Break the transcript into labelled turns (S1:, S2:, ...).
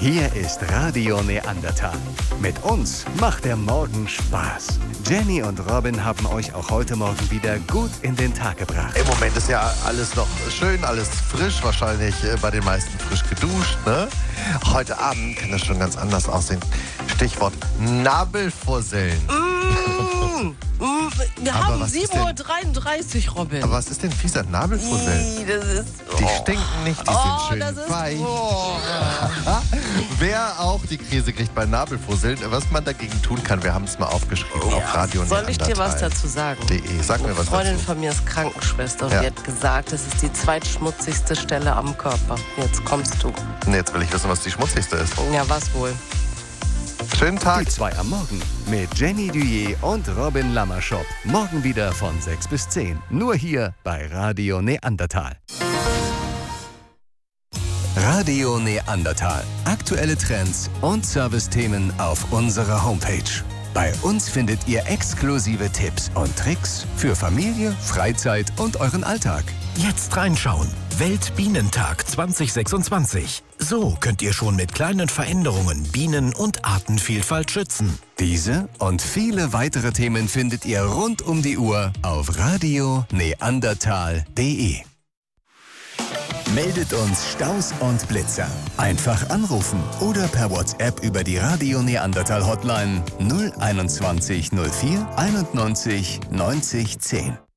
S1: Hier ist Radio Neandertal. Mit uns macht der Morgen Spaß. Jenny und Robin haben euch auch heute Morgen wieder gut in den Tag gebracht.
S2: Im Moment ist ja alles noch schön, alles frisch, wahrscheinlich bei den meisten frisch geduscht, ne? Heute Abend kann das schon ganz anders aussehen. Stichwort Nabelfusseln.
S3: Wir
S2: Aber
S3: haben
S2: was ist
S3: 7:33 Uhr, Robin.
S2: Aber was ist denn fieser Nabelfusseln?
S3: Das ist...
S2: Die stinken nicht, die sind schön
S3: das ist...
S2: weich. Wer auch die Krise kriegt bei Nabelfusseln, was man dagegen tun kann, wir haben es mal aufgeschrieben auf Radio
S3: Soll ich dir was
S2: Neandertal.
S3: dazu sagen?
S2: Sag mir
S3: Eine
S2: was
S3: Freundin
S2: dazu.
S3: von mir ist Krankenschwester und
S2: Ja.
S3: die hat gesagt, das ist die zweitschmutzigste Stelle am Körper. Jetzt kommst du.
S2: Nee, jetzt will ich wissen, was die schmutzigste ist.
S3: Ja, was wohl?
S2: Schönen Tag.
S1: Die 2 am Morgen mit Jenny Duyé und Robin Lammerschop. Morgen wieder von 6 bis 10. Nur hier bei Radio Neandertal. Radio Neandertal. Aktuelle Trends und Servicethemen auf unserer Homepage. Bei uns findet ihr exklusive Tipps und Tricks für Familie, Freizeit und euren Alltag.
S4: Jetzt reinschauen. Weltbienentag 2026. So könnt ihr schon mit kleinen Veränderungen Bienen- und Artenvielfalt schützen.
S1: Diese und viele weitere Themen findet ihr rund um die Uhr auf radioneandertal.de. Meldet uns Staus und Blitzer. Einfach anrufen oder per WhatsApp über die Radio Neandertal Hotline 021 04 91 90 10.